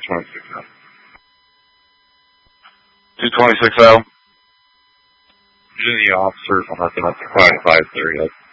226-0. 226-0. Virginia officers on nothing up to 553.